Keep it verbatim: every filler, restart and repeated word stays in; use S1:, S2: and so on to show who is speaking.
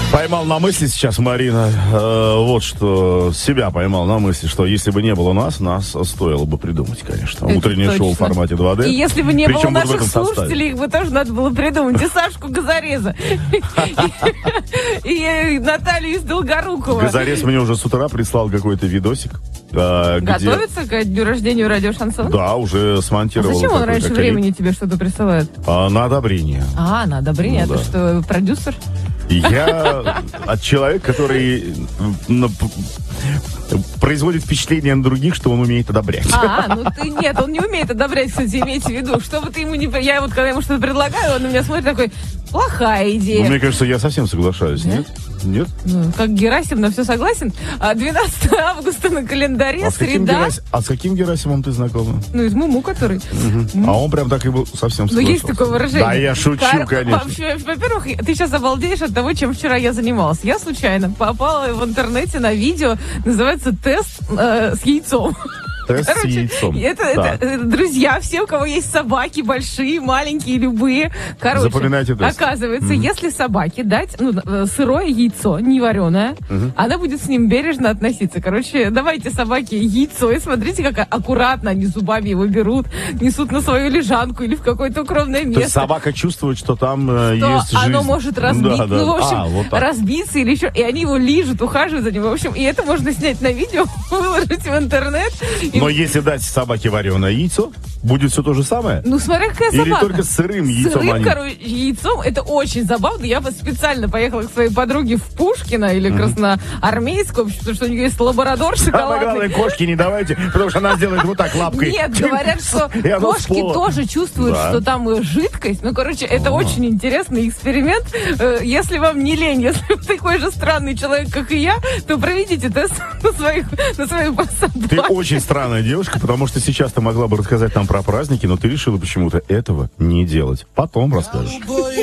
S1: Поймал на мысли сейчас, Марина, э, вот что, себя поймал на мысли, что если бы не было нас, нас стоило бы придумать, конечно.
S2: Это
S1: Утреннее
S2: точно.
S1: шоу в формате два дэ.
S2: И если бы не
S1: Причем
S2: было
S1: вот в
S2: наших
S1: этом составе.
S2: слушателей, их бы тоже надо было придумать. И Сашку Газореза, и Наталью из Долгорукова.
S1: Газорез мне уже с утра прислал какой-то видосик. э, где-
S2: Готовится к дню рождения радио Шансон?
S1: Да, уже
S2: А
S1: смонтировал.
S2: зачем он
S1: какой-то
S2: раньше
S1: клип.
S2: времени тебе что-то присылает?
S1: А, на одобрение.
S2: А, на одобрение.
S1: Ну
S2: Это
S1: да.
S2: что, продюсер?
S1: Я от человека, который на- производит впечатление на других, что он умеет одобрять.
S2: А, ну ты нет, он не умеет одобрять, кстати, имейте в виду. Что бы ты ему не... Я вот, когда ему что-то предлагаю, он на меня смотрит такой, плохая
S1: Ну,
S2: идея.
S1: мне кажется, я совсем соглашаюсь. Нет? Нет?
S2: Ну, как Герасим, на все согласен. А двенадцатого августа на календаре,
S1: А с, каким
S2: среда.
S1: Герас- а с каким Герасимом ты знакома?
S2: Ну, из Муму, который.
S1: А он прям так и был совсем
S2: Ну,
S1: соглашался.
S2: есть такое выражение.
S1: Да, я шучу,
S2: Кар-
S1: конечно.
S2: Вообще, во-первых, ты сейчас обалдеешь от того, чем вчера я занималась. Я случайно попала в интернете на видео, называется «Тест э, с яйцом».
S1: Тест с
S2: Короче,
S1: яйцом.
S2: Это,
S1: Так.
S2: это, э, друзья, все, у кого есть собаки, большие, маленькие, любые. Короче,
S1: Запоминайте тест.
S2: оказывается, если собаке дать ну, э, сырое яйцо, не вареное, она будет с ним бережно относиться. Короче, давайте собаке яйцо и смотрите, как аккуратно они зубами его берут, несут на свою лежанку или в какое-то укромное
S1: То
S2: место.
S1: есть собака чувствует, что там э,
S2: Что
S1: есть жизнь.
S2: оно может разбить,
S1: Да, да.
S2: ну, в общем,
S1: А, вот так.
S2: разбиться или еще, и они его лижут, ухаживают за ним, в общем, и это можно снять на видео, выложить в интернет. И-
S1: Но если дать собаке вареное яйцо, будет все то же самое?
S2: Ну, смотря какая
S1: Или
S2: собака.
S1: только с сырым яйцом
S2: Сырым,
S1: они?
S2: короче, яйцом, это очень забавно. Я вот специально поехала к своей подруге в Пушкино или Красноармейск, в общем, потому что у нее есть лабрадор
S1: Самое
S2: шоколадный.
S1: главное, кошки не давайте, потому что она сделает вот так лапкой.
S2: Нет, говорят, что
S1: И оно с
S2: кошки
S1: пола.
S2: тоже чувствуют,
S1: Да.
S2: что там э, жидкость. Ну, короче, это очень интересный эксперимент. Э, Если вам не лень, если вы такой же странный человек, как и я, то проведите тест на своих, на свою собаку.
S1: Ты очень странная девушка, потому что сейчас ты могла бы рассказать нам про праздники, но ты решила почему-то этого не делать. Потом расскажешь.